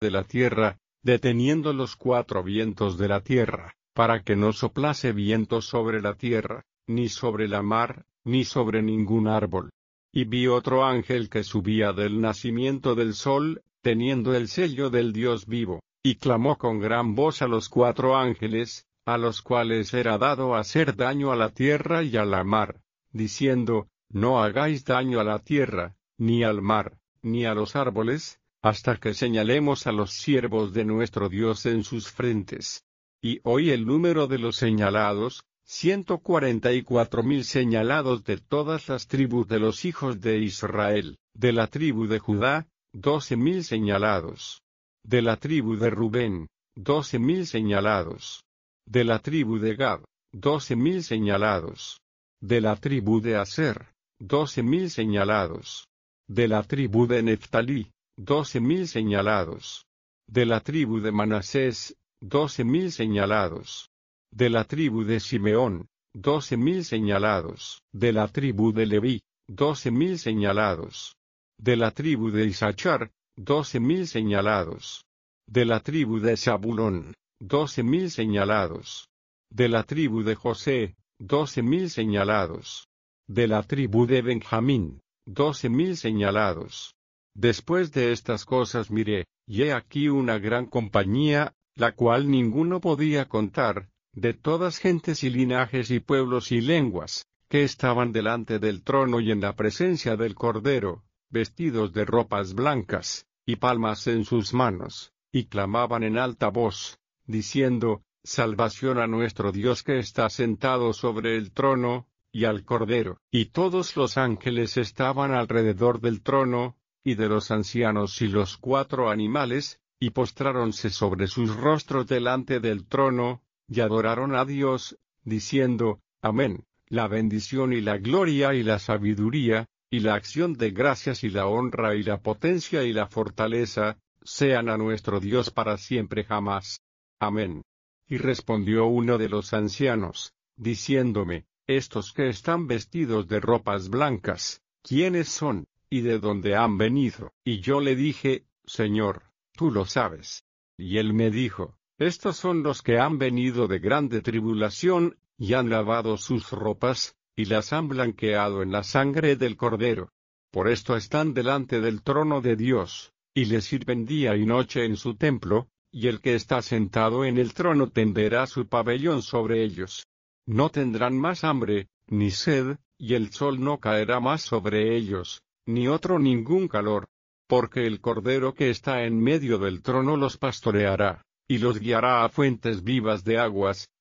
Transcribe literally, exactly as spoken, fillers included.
de la tierra, deteniendo los cuatro vientos de la tierra, para que no soplase viento sobre la tierra, ni sobre la mar, ni sobre ningún árbol. Y vi otro ángel que subía del nacimiento del sol, teniendo el sello del Dios vivo, y clamó con gran voz a los cuatro ángeles, a los cuales era dado hacer daño a la tierra y a la mar, diciendo, no hagáis daño a la tierra, ni al mar, ni a los árboles, hasta que señalemos a los siervos de nuestro Dios en sus frentes. Y oí el número de los señalados, ciento cuarenta y cuatro mil señalados de todas las tribus de los hijos de Israel, de la tribu de Judá, doce mil señalados. De la tribu de Rubén, doce mil señalados. De la tribu de Gad, doce mil señalados. De la tribu de Aser, doce mil señalados. De la tribu de Neftalí, doce mil señalados. De la tribu de Manasés, doce mil señalados. De la tribu de Simeón, doce mil señalados. De la tribu de Leví, doce mil señalados. De la tribu de Isachar, doce mil señalados. De la tribu de Zabulón, doce mil señalados. De la tribu de José, doce mil señalados. De la tribu de Benjamín, doce mil señalados. Después de estas cosas miré, y he aquí una gran compañía, la cual ninguno podía contar, de todas gentes y linajes y pueblos y lenguas, que estaban delante del trono y en la presencia del Cordero, vestidos de ropas blancas, y palmas en sus manos, y clamaban en alta voz, diciendo, Salvación a nuestro Dios que está sentado sobre el trono, y al Cordero. Y todos los ángeles estaban alrededor del trono, y de los ancianos y los cuatro animales, y postráronse sobre sus rostros delante del trono, y adoraron a Dios, diciendo, Amén, la bendición y la gloria y la sabiduría, y la acción de gracias y la honra y la potencia y la fortaleza, sean a nuestro Dios para siempre jamás. Amén. Y respondió uno de los ancianos, diciéndome, Estos que están vestidos de ropas blancas, ¿quiénes son, y de dónde han venido? Y yo le dije, Señor, tú lo sabes. Y él me dijo, Estos son los que han venido de grande tribulación, y han lavado sus ropas, y las han blanqueado en la sangre del Cordero. Por esto están delante del trono de Dios, y le sirven día y noche en su templo, y el que está sentado en el trono tenderá su pabellón sobre ellos. No tendrán más hambre, ni sed, y el sol no caerá más sobre ellos, ni otro ningún calor, porque el Cordero que está en medio del trono los pastoreará, y los guiará a fuentes vivas de aguas,